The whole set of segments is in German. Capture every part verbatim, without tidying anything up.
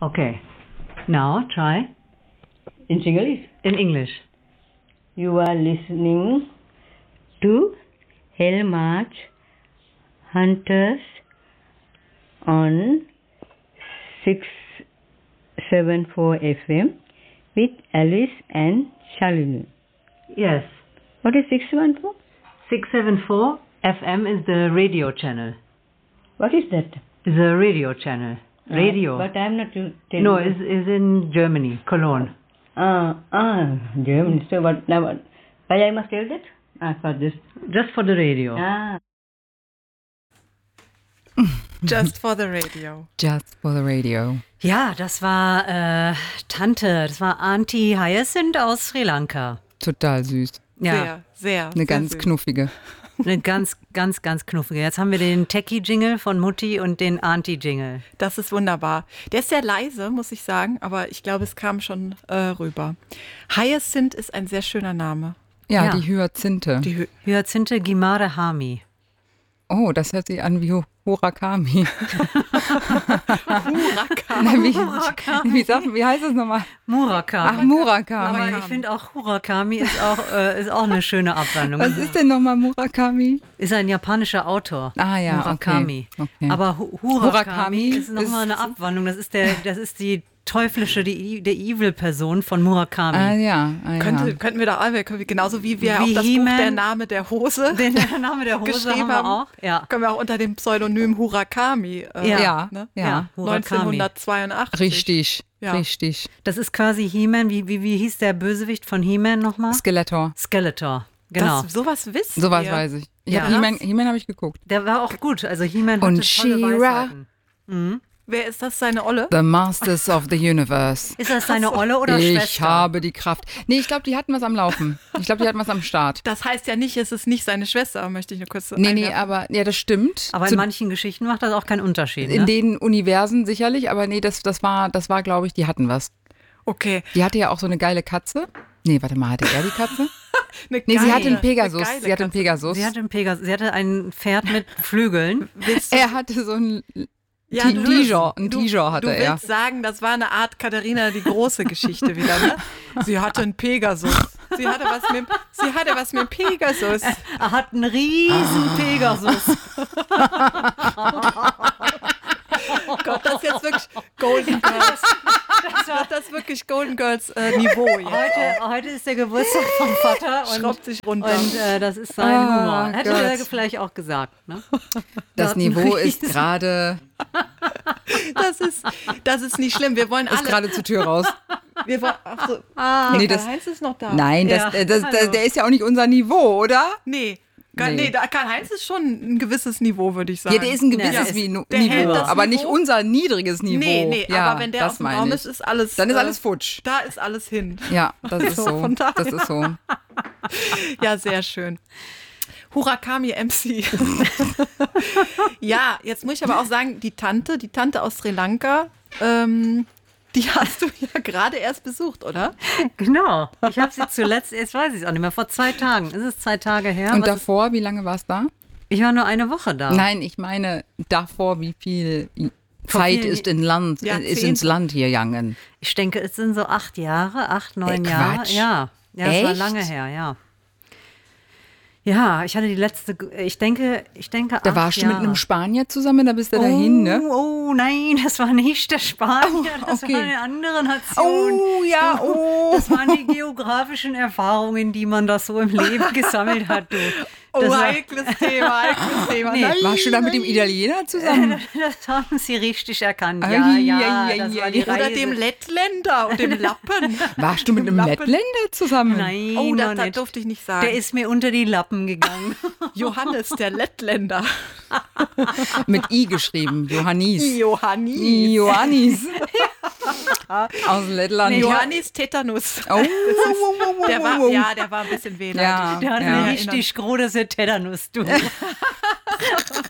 Okay. Now try. In Sinhalese. In English. You are listening to Hell March Hunters on six seven four F M with Alice and Shalini. Yes. What is six seven four? six seven four F M is the radio channel. What is that? Is a radio channel. Radio. Uh, but I am not to tell No, you. is is in Germany, Cologne. Ah, ah, Germany. So what now? What, why I must tell that? Ah, for this. Just for the radio. Ah. Just for the radio. Just for the radio. Ja, das war äh, Tante, das war Auntie Hyacinth aus Sri Lanka. Total süß. Ja, Sehr, sehr. Eine sehr ganz süß. knuffige. eine ganz, ganz, ganz knuffige. Jetzt haben wir den Techie-Jingle von Mutti und den Auntie-Jingle. Das ist wunderbar. Der ist sehr leise, muss ich sagen, aber ich glaube, es kam schon äh, rüber. Hyacinth ist ein sehr schöner Name. Ja, Ja. die Hyazinthe. Die Hü Hyazinthe Gimare Hami. Oh, das hört sich an wie Hu- Hurakami. Murakami. Na, wie, wie, sagt, wie heißt das nochmal? Murakami. Ach, Murakami. Aber ich finde auch Hurakami ist auch, äh, ist auch eine schöne Abwandlung. Was ist denn nochmal Murakami? Ist ein japanischer Autor. Ah ja, Murakami. okay, okay. Aber Hu- Hurakami Hurakami ist nochmal ist- eine Abwandlung. Das ist der, das ist die teuflische, die, der Evil-Person von Murakami. Ah ja, ah, Könnte, ja. könnten wir da alle, können wir- genauso wie wir Wie auch das Buch He-Man. Der Name der Hose Den Name der Hose geschrieben haben wir haben, auch. Ja. können wir auch unter dem Pseudonym Hurakami. Äh, Ja. Ja, ne? ja. Ja, Hurakami. neunzehnhundertzweiundachtzig. Richtig, Ja. richtig. Das ist quasi He-Man. Wie, wie, wie hieß der Bösewicht von He-Man nochmal? Skeletor. Skeletor. Genau. Das, sowas wisst Sowas ihr. weiß ich. Ich Ja. habe He-Man He-Man habe ich geguckt. Der war auch gut. Also He-Man Und hatte tolle She-Ra. Weisheiten. Wer ist das, seine Olle? The Masters of the Universe. Ist das seine Olle oder Ich Schwester? habe die Kraft. Nee, ich glaube, die hatten was am Laufen. Ich glaube, die hatten was am Start. Das heißt ja nicht, es ist nicht seine Schwester, möchte ich nur kurz Nee, nee, einwerfen. aber ja, das stimmt. Aber in Zu, manchen Geschichten macht das auch keinen Unterschied. in Ne? den Universen sicherlich, aber nee, das, das war, das war, glaube ich, die hatten was. Okay. Die hatte ja auch so eine geile Katze. Nee, warte mal, hatte er die Katze? Eine Nee, sie geile- hatte einen eine Pegasus. geile Sie hatte einen Katze. Pegasus. Sie hatte, einen Pegasus, sie hatte ein Pferd mit Flügeln. Willst du, Er hatte so ein Ja, T- du- T-Shirt, ein du- T-Shirt hatte du er. willst sagen, das war eine Art Katharina die große Geschichte wieder, ne? Sie hatte einen Pegasus. Sie hatte was mit, sie hatte was mit Pegasus. Er hat einen riesen Ah. Pegasus. Oh Gott, das ist jetzt wirklich Golden Girls. Das, das ist wirklich Golden Girls äh, Niveau jetzt. Heute, heute ist der Geburtstag vom Vater und, Schraubt sich runter. und äh, das ist sein Ah, Humor. Hätte Gott. er vielleicht auch gesagt. Ne? Das hat einen Niveau ist riesen- gerade Das ist, das ist nicht schlimm. Wir wollen ist alle. gerade zur Tür raus. Wir wollen, ach so, Ah, Nee, nee, das- Karl-Heinz ist noch da. Nein, das, Ja, das, das, hallo. der ist ja auch nicht unser Niveau, oder? Nee. Karl, Nee. nee, da- Karl-Heinz ist schon ein gewisses Niveau, würde ich sagen. Ja, der ist ein Ja, gewisses der ist- Vino- der hält Niveau, das aber nicht Niveau. unser niedriges Niveau. Nee, nee, ja, aber wenn der das auf dem meine Raum ich. ist, ist alles. Dann ist äh, alles futsch. Da ist alles hin. Ja, das ist So, so. von daher. Das ist so. Ja, sehr schön. Hurakami M C. Ja, jetzt muss ich aber auch sagen, die Tante, die Tante aus Sri Lanka, ähm, die hast du ja gerade erst besucht, oder? genau. Ich habe sie zuletzt, jetzt weiß ich es auch nicht mehr, vor zwei Tagen. Ist es zwei Tage her? Und Was ist, davor, wie lange war es da? ich war nur eine Woche da. Nein, ich meine davor, wie viel Zeit vielen ist, in Land, Jahrzehnte. ist ins Land hier gegangen. Ich denke, es sind so acht Jahre, acht, neun Ey, Jahre. Quatsch. Ja, ja, das war Echt? lange her, ja. Ja, ich hatte die letzte, ich denke, ich denke Da acht warst du Jahre. mit einem Spanier zusammen, da bist du dahin, ne? Oh nein, das war nicht der Spanier, das okay. war eine andere Nation. Oh, ja, Du, oh. Das waren die geografischen Erfahrungen, die man da so im Leben gesammelt hat. Du. Das, Oh, war, heikles Thema, heikles Thema. Nee. Nein, Warst du da mit dem Italiener zusammen? das haben Sie richtig erkannt. Ai, Ja, ja, ai, das ai, war ai. die Oder Reise. dem Lettländer und dem Lappen. Warst du mit einem Lappen. Lettländer zusammen? Nein, Oh, noch das, das nicht. durfte ich nicht sagen. Der ist mir unter die Lappen gegangen. Johannes, der Lettländer. Mit I geschrieben, Johannis. Johannis. Johannis. Aus Lettland. Nee, Johannis Tetanus. Oh, Der war, ja, der war ein bisschen wehleidig. Ja, Der hat ja. eine richtig große Tetanus, du.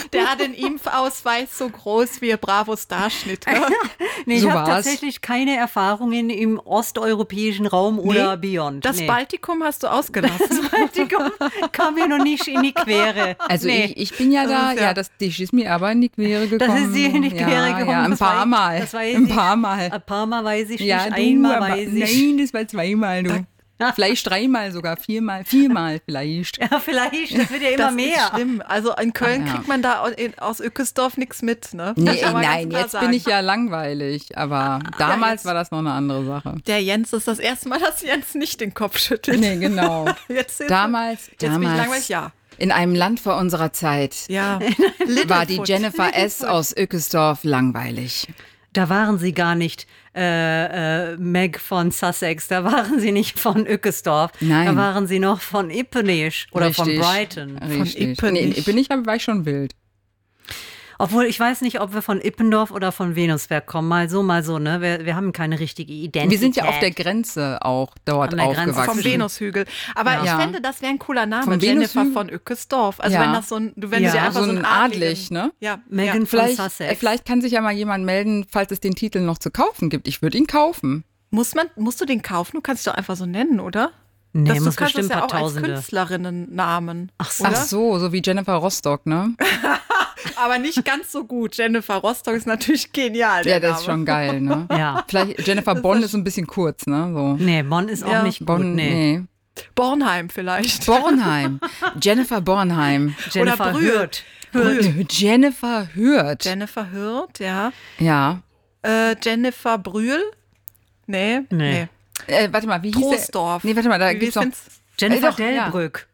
Der hat den Impfausweis so groß wie ein Bravo-Starschnitt. Gell? Nee, So ich habe war's. tatsächlich keine Erfahrungen im osteuropäischen Raum oder Nee, beyond. Das nee. Baltikum hast du ausgelassen. Das Baltikum kam mir noch nicht in die Quere. Also nee. ich, ich bin ja Das da, ist ja, ja- das dich ist mir aber in die Quere Das gekommen. ist sie in die Quere ja, gekommen. Ja, ein das paar war, Mal. Das weiß ein ich. paar Mal. Ein paar Mal weiß ich Ja, nicht, du, einmal aber, weiß ich. nein, das war zweimal, du. Vielleicht dreimal sogar, viermal, viermal vielleicht. Ja, vielleicht, das wird ja immer Das mehr. ist schlimm. Also in Köln Ja. kriegt man da au- in- aus Ückesdorf nichts mit. Ne? Nee, Muss man mal ganz nein, klar jetzt sagen. bin ich ja langweilig, aber damals jetzt- war das noch eine andere Sache. Der Jens, das ist das erste Mal, dass Jens nicht den Kopf schüttelt. Nee, genau. Jetzt, jetzt, Damals, jetzt bin ich damals langweilig, ja. in einem Land vor unserer Zeit Ja. war die Littlefoot. Jennifer S. aus Ückesdorf langweilig. Da waren sie gar nicht äh, äh, Meg von Sussex, da waren sie nicht von Ückesdorf. Nein. Da waren sie noch von Ippenich oder von Richtig. Brighton. Richtig. Ippenich. Nee, in Ippenich war ich schon wild. Obwohl, ich weiß nicht, ob wir von Ippendorf oder von Venusberg kommen. Mal so, mal so, ne? Wir, wir haben keine richtige Identität. Wir sind ja auf der Grenze auch dort An der Grenze aufgewachsen. Vom Venushügel. Aber Ja. ich Ja. fände, das wäre ein cooler Name. Vom Jennifer Venushügel? von Ückesdorf. Also Ja. wenn das so ein, du wenn Ja, du dir einfach so so ein ein adlig, ne? Ja. Megan ja. von Vielleicht, Sussex. äh, vielleicht kann sich ja mal jemand melden, falls es den Titel noch zu kaufen gibt. Ich würde ihn kaufen. Muss man, musst du den kaufen? Du kannst dich doch einfach so nennen, oder? Nee, das, muss du kannst bestimmt das ein ja paar auch als Tausende. Künstlerinnennamen. Ach so. Oder? Ach so, so wie Jennifer Rostock, ne? Aber nicht ganz so gut. Jennifer Rostock ist natürlich genial. Der Ja, das ist Name. schon geil, ne? Ja. Vielleicht Jennifer Bonn ist so ein bisschen kurz, ne? So. Nee, Bonn ist Ja. auch nicht gut. Bonn, Nee. nee. Bornheim vielleicht. Bornheim. Jennifer Bornheim. Jennifer Brühl. Hürth. Brühl. Jennifer Hürth. Jennifer Hürth, ja. ja. Äh, Jennifer Brühl? Nee. Nee. Äh, warte mal, wie hieß Troisdorf. der? Nee, warte mal, da Wie gibt's noch. find's? Jennifer Äh, doch, ja. Delbrück.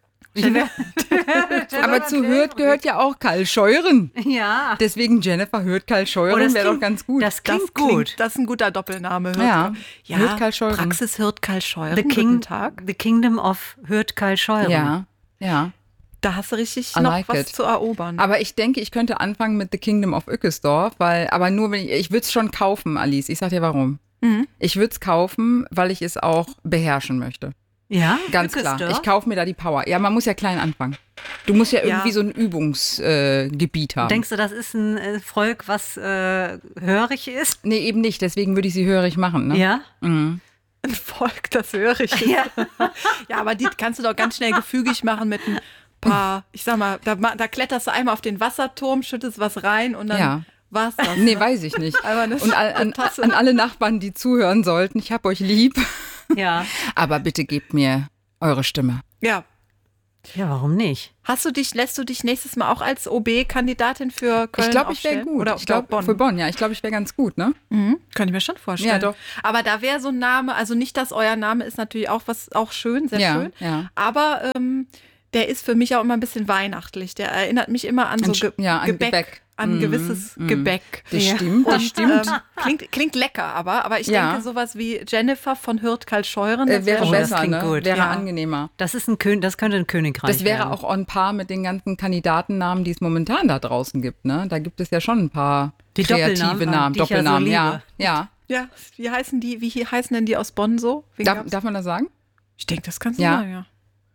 Aber zu Hürth gehört ja auch Karl Scheuren. Ja. Deswegen Jennifer Hürth, Karl Oh, Scheuren das wäre doch klingt- ganz gut. Das Das klingt klingt gut. Das ist ein guter Doppelname. Hürth. Ja. ja. Hürth Karl Scheuren. Praxis Hürth Karl Scheuren. The, King, Guten Tag. the Kingdom of Hürth Karl Scheuren. ja, ja. Da hast du richtig I noch like was it. zu erobern. Aber ich denke, ich könnte anfangen mit The Kingdom of Ückesdorf, weil, aber nur wenn ich, ich würde es schon kaufen, Alice. Ich sag dir warum. Mhm. Ich würde es kaufen, weil ich es auch beherrschen möchte. Ja? Ganz klar. Ückesdorf? Ich kaufe mir da die Power. Ja, man muss ja klein anfangen. Du musst ja irgendwie Ja. so ein Übungsgebiet äh, Gebiet haben. Denkst du, das ist ein äh, Volk, was äh, hörig ist? nee, eben nicht. Deswegen würde ich sie hörig machen. Ne? Ja? Mhm. Ein Volk, das höre ich. Ja. Ja, aber die kannst du doch ganz schnell gefügig machen mit ein paar, ich sag mal, da, ma- da kletterst du einmal auf den Wasserturm, schüttest was rein und dann Ja. war's das. Nee, ne? weiß ich nicht. Aber eine Und an, an, Tasse. an alle Nachbarn, die zuhören sollten, ich hab euch lieb. Ja. Aber bitte gebt mir eure Stimme. Ja. Ja, warum nicht? Hast du dich, lässt du dich nächstes Mal auch als O B-Kandidatin für Köln ich glaube, ich wäre aufstellen? gut. Oder, ich glaube, oder Bonn? für Bonn, ja. Ich glaube, ich wäre ganz gut, ne? Mhm. Kann ich mir schon vorstellen. Ja, doch. Aber da wäre so ein Name, also nicht, dass euer Name ist natürlich auch was, auch schön, sehr Ja, schön. ja. Aber ähm, der ist für mich auch immer ein bisschen weihnachtlich. Der erinnert mich immer an so An Sch- Ge ja, an Gebäck, Gebäck. an Mm, gewisses mm. Gebäck. Das Ja. stimmt, das Und, stimmt. Ähm, klingt, klingt lecker, aber, aber ich Ja. denke, sowas wie Jennifer von Hürth Karl Scheuren, äh, das wäre wäre Oh, das besser, klingt ne? gut. Wäre Ja. angenehmer. Das, ist ein Kön das könnte ein Königreich Das wäre werden. auch on par mit den ganzen Kandidatennamen, die es momentan da draußen gibt, ne? Da gibt es ja schon ein paar Die kreative Doppelnamen, Namen, die ich ja so Doppelnamen, ja. liebe. Ja. Ja, wie heißen die, wie hi- heißen denn die aus Bonn so? Wen Darf, gab's? darf man das sagen? Ich denke, das kannst du Ja. sagen, ja.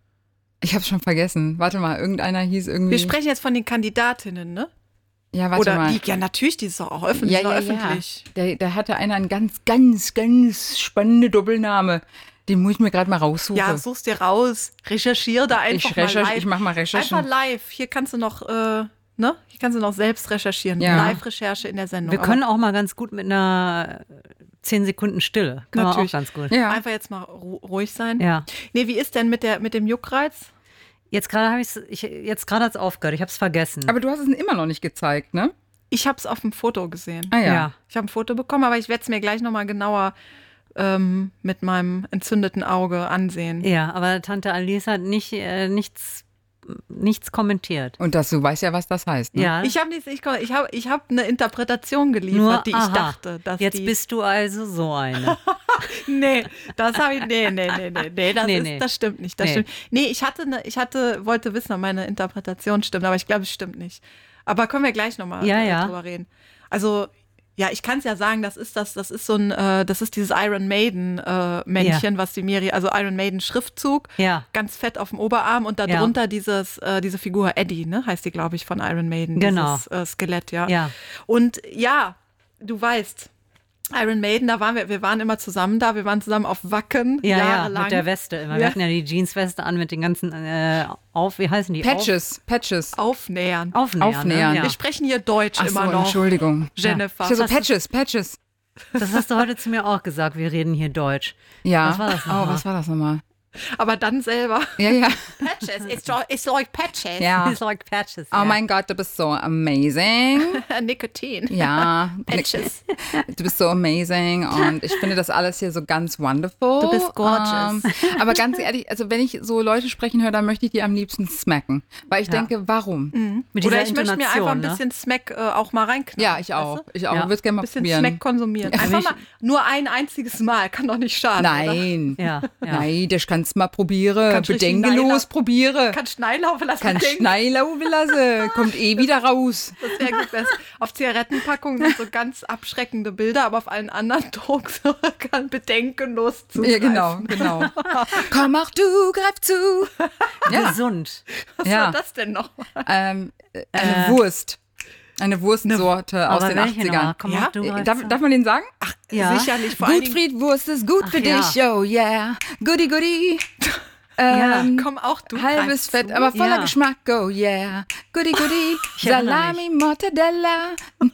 Ich habe schon vergessen. Warte mal, irgendeiner hieß irgendwie. Wir sprechen jetzt von den Kandidatinnen, ne? ja, warte Oder mal. die, ja, natürlich, die ist doch auch öffentlich. ja, ist doch ja, öffentlich. ja. Der, der hatte einer einen ganz, ganz, ganz spannende Doppelname. Den muss ich mir gerade mal raussuchen. Ja, such's dir raus. Recherchier da einfach ich, mal recherch, live. ich mach mal Recherchen. Einfach live. Hier kannst du noch, äh, ne? Hier kannst du noch selbst recherchieren. Ja. Live-Recherche in der Sendung. Wir können auch mal ganz gut mit einer zehn Sekunden Stille. Können wir auch Natürlich. ganz gut. Aber Ja. einfach jetzt mal ru ruhig sein. Ja. Nee, wie ist denn mit, der, mit dem Juckreiz? Jetzt gerade habe ich jetzt gerade hat's aufgehört. Ich habe es vergessen. Aber du hast es immer noch nicht gezeigt, ne? Ich habe es auf dem Foto gesehen. Ah ja. ja. Ich habe ein Foto bekommen, aber ich werde es mir gleich nochmal genauer ähm, mit meinem entzündeten Auge ansehen. Ja, aber Tante Alice hat nicht, äh, nichts, nichts kommentiert. Und das, du weißt ja, was das heißt. Ne? Ja. Ich habe ich, ich hab, ich hab eine Interpretation geliefert, Nur, die ich aha, dachte, dass Jetzt die. bist du also so eine. Nee, das habe ich. Nee, nee, nee, nee, nee, das, Nee, ist, nee. das stimmt nicht. Das Nee. stimmt. Nee, ich hatte, ne, ich hatte, wollte wissen, ob meine Interpretation stimmt, aber ich glaube, es stimmt nicht. Aber können wir gleich nochmal Ja, äh, ja. drüber reden. Also, Ja, ich kann es ja sagen, das ist das, das ist so ein, äh, das ist dieses Iron Maiden äh, Männchen, was die Miri, also Iron Maiden Schriftzug, Ja. ganz fett auf dem Oberarm und darunter dieses, äh, diese Figur Eddie, ne, heißt die, glaube ich, von Iron Maiden, Genau. dieses äh, Skelett, ja. Ja. Und ja, du weißt, Iron Maiden, da waren wir, wir waren immer zusammen da, wir waren zusammen auf Wacken, Ja, ja, jahrelang. mit der Weste immer. Ja. Wir hatten ja die Jeansweste an mit den ganzen äh, auf, wie heißen die? Patches, Patches. Aufnähern. Auf, Aufnähern. Aufnähern. Ne? Ja. Wir sprechen hier Deutsch Ach immer so, noch. Entschuldigung. Jennifer. Ich so, Hast du- Patches, Patches. Das hast du heute zu mir auch gesagt, wir reden hier Deutsch. Ja. Was war das nochmal? Oh, was war das nochmal? Aber dann selber. Ja, ja. Patches, it's, so- it's like Patches. Ja. It's like patches. Oh ja. mein Gott, du bist so amazing. Nikotin. Ja. Patches. Du bist so amazing und ich finde das alles hier so ganz wonderful. Du bist gorgeous. Ähm, aber ganz ehrlich, also wenn ich so Leute sprechen höre, dann möchte ich die am liebsten smacken. Weil ich Ja. denke, warum? Mit Oder dieser ich möchte mir einfach Intonation, ein ne? bisschen Smack äh, auch mal reinknallen. Ja, ich auch. Ich auch. Ja. Ich würde es gerne mal Ein bisschen probieren. Smack konsumieren. Einfach mal nur ein einziges Mal. Kann doch nicht schaden. Nein. Ja, ja. Nein, das kannst du mal probieren. Kannst richtig Bedenkenlos Neiler- probieren. Kann schnell laufen lassen. Kann Ding. schnell laufen lassen. Kommt eh wieder raus. Das wäre gut. wär's. Auf Zigarettenpackungen sind so ganz abschreckende Bilder, aber auf allen anderen Drucks kann bedenkenlos zugreifen. Ja, genau, genau. Komm auch du, greif zu. Ja, Gesund. Was Ja. war das denn noch? ähm, eine Wurst. Eine Wurstsorte aus Aber den welche achtzigern. nochmal? Komm, Ja? mach du Äh, mal Darf, zu. darf man den sagen? Ja. Sicherlich. Vor allen Dingen, Gutfried, Wurst ist gut Ach, für ja. dich, oh yeah. Goody, goody. Ja, Ähm, komm auch du. halbes greifst Fett, zu. aber voller Ja. Geschmack, oh yeah. Goody, goody. Ich erinnere Salami, Mortadella.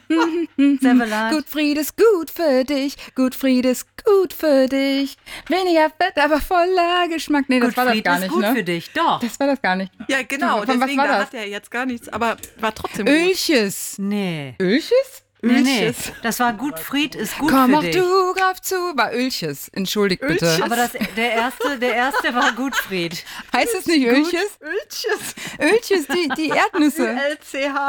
Servelat. Gutfried ist gut für dich. Gutfried ist gut für dich. Weniger Fett, aber voller Geschmack. Nee, das war das Gutfried gar ist nicht, gut ne? für dich. Doch. Das war das gar nicht. Ja, genau. Von was Deswegen, war da das? hat er jetzt gar nichts, aber war trotzdem gut. Ölches. Nee. Ölches? Nee, nee. Ölches. Das war Gutfried ist gut Komm für auch dich. du, greif zu. War Ölches. Entschuldigt bitte. Ölches. Aber das, der, erste, der erste war Gutfried. Heißt es nicht Ölches? Ölches. Ölches, die, die Erdnüsse. L C H.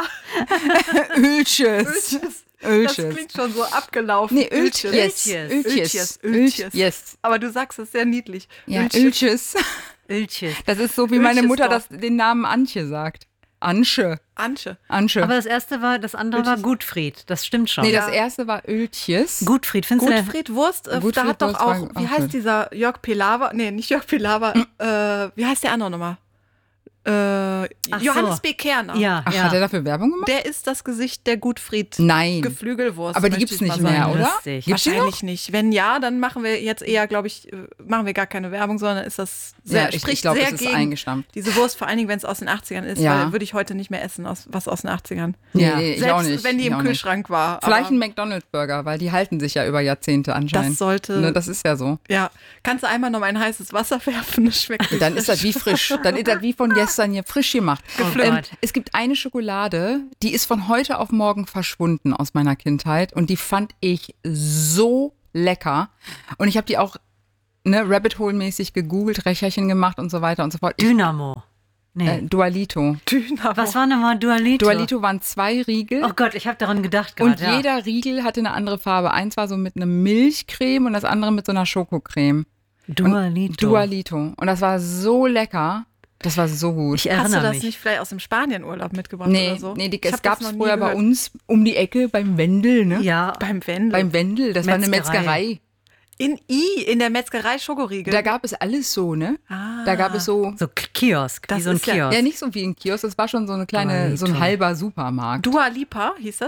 Ölches. Ölches. Das Ölches. klingt schon so abgelaufen. Nee, Ölches. Ölches. Ölches. Ölches. Ölches. Yes. Aber du sagst es sehr niedlich. Ja, Ölches. Ölches. Ölches. Das ist so, wie meine Ölches Mutter doch. das, den Namen Antje sagt. Ansche. Antje. Ansche. Aber das erste war, das andere war Gutfried. Das stimmt schon. nee, das Ja. erste war Ölches. Gutfried, findest du der? Gutfried Wurst, äh, Gutfried da hat doch Wurst auch, war wie auch heißt gut. dieser Jörg Pilawa? Nee, nicht Jörg Pilawa. äh, wie heißt der andere nochmal? Äh, Ach Johannes so. B. Kerner. Ja, Ach, ja. hat er dafür Werbung gemacht? Der ist das Gesicht der Gutfried. Nein. Geflügelwurst. Aber die möchte gibt's ich nicht mal mehr, sagen. oder? Lustig. Gibt's die noch? Wahrscheinlich nicht. Wenn ja, dann machen wir jetzt eher, glaube ich, äh, machen wir gar keine Werbung, sondern ist das sehr, Ja, ich- ich spricht glaub, sehr es ist gegen eingestampft. diese Wurst, vor allen Dingen, wenn es aus den achtzigern ist, Ja. weil würde ich heute nicht mehr essen, aus, was aus den achtzigern. Nee, Ja. nee, ich Selbst auch nicht. wenn die ich im auch nicht. Kühlschrank war. Vielleicht ein aber McDonald's-Burger, weil die halten sich ja über Jahrzehnte anscheinend. das sollte, Ne, das ist ja so. ja, kannst du einmal noch mal in heißes Wasser werfen, das schmeckt nicht. Dann ist das wie frisch. Dann ist das wie von gestern hier frisch gemacht. Gepflückt. es gibt eine Schokolade, die ist von heute auf morgen verschwunden aus meiner Kindheit und die fand ich so lecker. Und ich habe die auch ne, Rabbit Hole-mäßig gegoogelt, Recherchen gemacht und so weiter und so fort. Ich, Dynamo. Nee. äh, Dualito. Dynamo. Was war nochmal Dualito? Dualito waren zwei Riegel. Oh Gott, ich habe daran gedacht Und gerade. Ja. jeder Riegel hatte eine andere Farbe. Eins war so mit einer Milchcreme und das andere mit so einer Schokocreme. Dualito. Dualito. Und das war so lecker. Das war so gut. Ich Hast erinnere du das mich. nicht vielleicht aus dem Spanienurlaub mitgebracht Nee, oder so? nee die, Ich es hab gab das es noch nie früher bei gehört. uns um die Ecke beim Wendel, ne? Ja, Beim Wendel. Beim Wendel, das war eine Metzgerei. Metzgerei. in I, in der Metzgerei Schokoriegel. Da gab es alles so, ne? Ah. Da gab es so, so Kiosk, Das wie so ein ist ja- Kiosk. ja nicht so wie ein Kiosk, das war schon so eine kleine, so ein Dualito. halber Supermarkt. Dua Lipa hieß das.